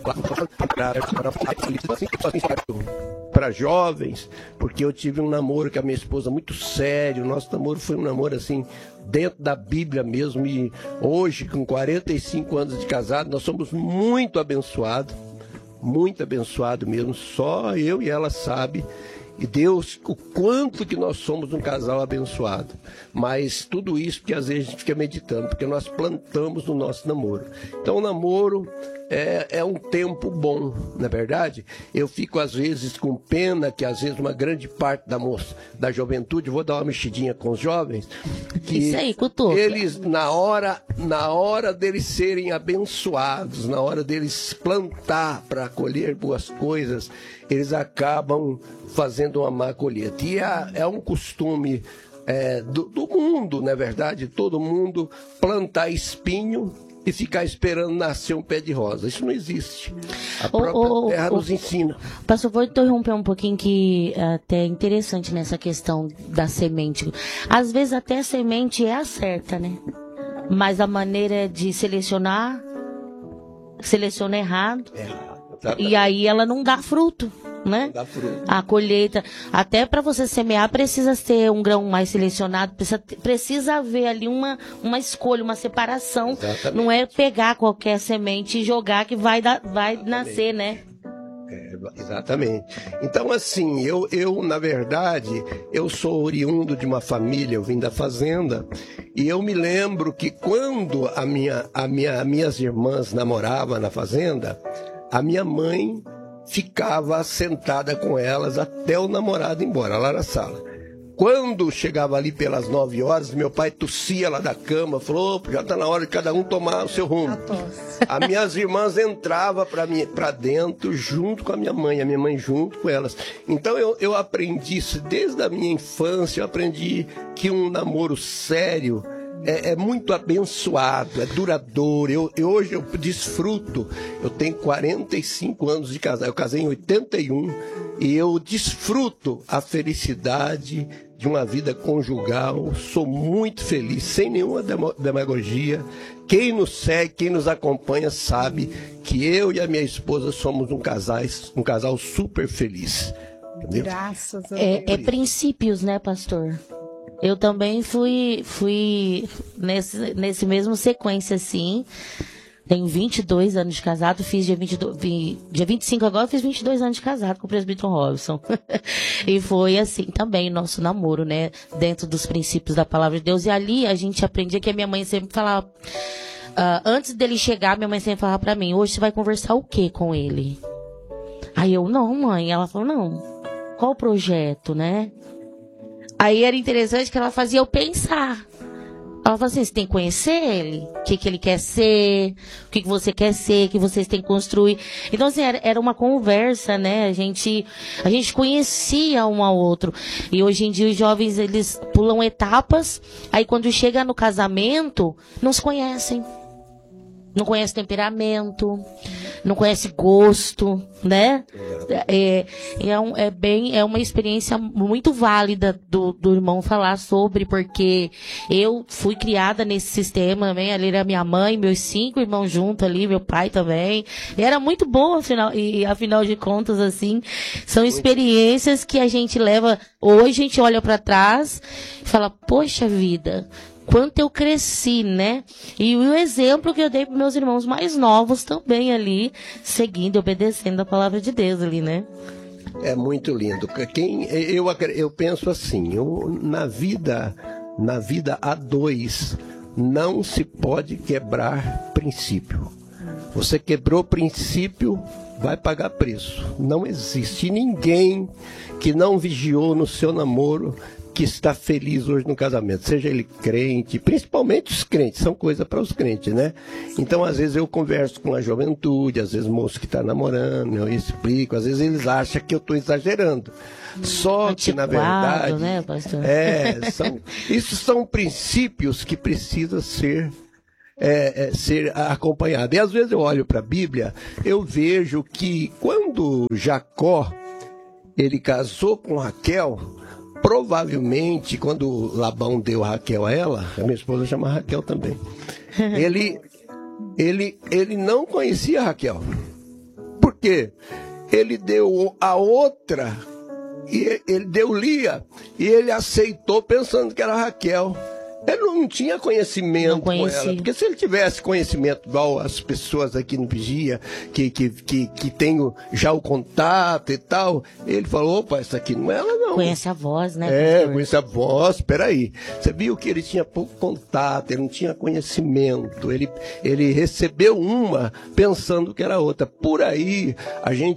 para jovens, porque eu tive um namoro com a minha esposa muito sério. Nosso namoro foi um namoro assim, dentro da Bíblia mesmo, e hoje, com 45 anos de casado, nós somos muito abençoado mesmo, só eu e ela sabe. E Deus, o quanto que nós somos um casal abençoado. Mas tudo isso porque às vezes a gente fica meditando, porque nós plantamos no nosso namoro. Então o namoro é um tempo bom, na verdade. Eu fico às vezes com pena que às vezes uma grande parte da juventude, vou dar uma mexidinha com os jovens, que isso aí, Cutuca, eles na hora deles serem abençoados, na hora deles plantar para colher boas coisas, eles acabam fazendo uma má colheita. E é um costume do mundo, na verdade, todo mundo plantar espinho e ficar esperando nascer um pé de rosa. Isso não existe. A própria terra nos ensina. Pastor, vou interromper um pouquinho, que até é interessante nessa questão da semente. Às vezes até a semente é a certa, né? Mas a maneira de seleciona errado. E aí ela não dá fruto, né? Não dá fruto. A colheita, até para você semear, precisa ter um grão mais selecionado, precisa haver ali uma escolha, uma separação. Exatamente. Não é pegar qualquer semente e jogar que vai nascer, né? Exatamente. Então, assim, eu, na verdade, eu sou oriundo de uma família, eu vim da fazenda, e eu me lembro que quando minhas irmãs namoravam na fazenda, a minha mãe ficava sentada com elas até o namorado ir embora, lá na sala. Quando chegava ali pelas 9 horas, meu pai tossia lá da cama, falou, já está na hora de cada um tomar o seu rumo. As minhas irmãs entravam para dentro junto com a minha mãe junto com elas. Então eu aprendi isso desde a minha infância, eu aprendi que um namoro sério é muito abençoado, é duradouro. Hoje eu desfruto, eu tenho 45 anos de casado, eu casei em 81, e eu desfruto a felicidade de uma vida conjugal. Sou muito feliz, sem nenhuma demagogia. Quem nos segue, quem nos acompanha sabe que eu e a minha esposa somos um casal super feliz. Entendeu? Graças a Deus. É princípios, né, pastor? Eu também fui nesse mesmo sequência, assim. Tenho 22 anos de casado, fiz dia 25 agora, fiz 22 anos de casado com o presbítero Robson. E foi assim também o nosso namoro, né? Dentro dos princípios da palavra de Deus. E ali a gente aprendia que a minha mãe sempre falava, antes dele chegar, minha mãe sempre falava pra mim, hoje você vai conversar o quê com ele? Aí eu, não, mãe. Ela falou, não, qual o projeto, né? Aí era interessante que ela fazia eu pensar. Ela falou assim, você tem que conhecer ele, o que ele quer ser, o que você quer ser, o que vocês têm que construir. Então, assim, era uma conversa, né? A gente conhecia um ao outro. E hoje em dia os jovens, eles pulam etapas, aí quando chega no casamento, não se conhecem. Não conhece temperamento, não conhece gosto, né? É uma experiência muito válida do irmão falar sobre, porque eu fui criada nesse sistema também. Ali era minha mãe, meus 5 irmãos juntos ali, meu pai também. E era muito bom, afinal de contas, assim, são experiências que a gente leva. Hoje a gente olha para trás e fala, poxa vida, quanto eu cresci, né? E o exemplo que eu dei para meus irmãos mais novos também ali, seguindo, obedecendo a palavra de Deus ali, né? É muito lindo. Eu penso assim, na vida a dois, não se pode quebrar princípio. Você quebrou princípio, vai pagar preço. Não existe ninguém que não vigiou no seu namoro que está feliz hoje no casamento, seja ele crente, principalmente os crentes, são coisa para os crentes, né? Então, às vezes eu converso com a juventude, às vezes o moço que está namorando, eu explico, às vezes eles acham que eu estou exagerando. Só que, na verdade, né, pastor? Isso são princípios que precisam ser acompanhados. E às vezes eu olho para a Bíblia, eu vejo que quando Jacó ele casou com Raquel, provavelmente, quando Labão deu Raquel a ela, a minha esposa chama Raquel também, ele não conhecia Raquel. Por quê? Ele deu a outra, e ele deu Lia, e ele aceitou pensando que era Raquel. Ele não tinha conhecimento com ela, porque se ele tivesse conhecimento igual as pessoas aqui no Vigia, que tem já o contato e tal, ele falou, opa, essa aqui não é ela não. Conhece a voz, né? Conhece a voz, peraí. Você viu que ele tinha pouco contato, ele não tinha conhecimento, ele recebeu uma pensando que era outra. Por aí, a gente